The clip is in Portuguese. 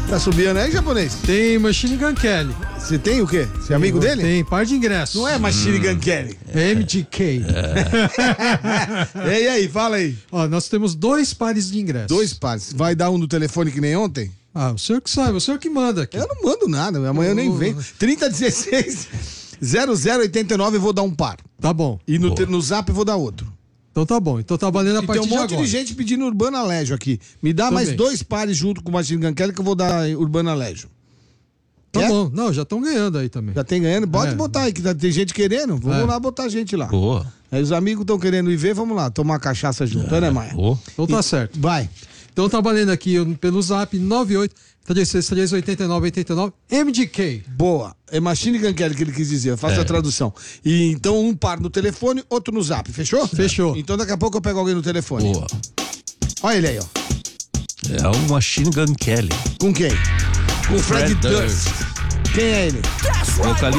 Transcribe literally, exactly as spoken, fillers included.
Tá subindo aí, japonês? Tem Machine Gun Kelly. Você tem o quê? Você é amigo tem, dele? Tem, par de ingressos. Não é Machine Gun Kelly. É M D K. É. E aí, fala aí. Ó, nós temos dois pares de ingressos. Dois pares. Vai dar um do telefone que nem ontem? Ah, o senhor que sabe, o senhor que manda aqui. Eu não mando nada, amanhã eu nem venho. trinta dezesseis zero zero oitenta e nove eu vou dar um par. Tá bom. E no, te- no zap eu vou dar outro. Então tá bom. Então tá valendo a E tem partir um de monte agora. de gente pedindo Urbana Legio aqui. Me dá Tô mais bem. dois pares junto com o Machine Gun Kelly que eu vou dar Urbana Legio. Tá Quer? bom. Não, já estão ganhando aí também. Já tem ganhando? Pode É. botar aí, que tá- tem gente querendo. Vamos É. lá botar gente lá. Boa. Aí os amigos estão querendo ir ver, vamos lá, tomar cachaça junto, né, Maia? Boa. Então tá E- certo. Vai. Então tá valendo aqui pelo zap nove oito três seis três oito nove oito nove M D K. Boa. É Machine Gun Kelly que ele quis dizer. Eu faço É. a tradução. E então um par no telefone, outro no zap. Fechou? Fechou. Então daqui a pouco eu pego alguém no telefone. Boa. Olha ele aí, ó. É o Machine Gun Kelly. Com quem? Com o Fred Fred Durst. Quem é ele? Vocalista.